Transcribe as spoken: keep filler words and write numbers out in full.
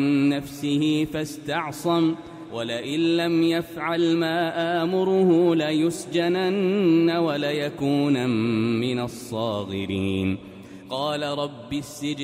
نفسه فاستعصم ولئن لم يفعل ما آمره ليسجنن وليكونن من الصاغرين. قال رب السجن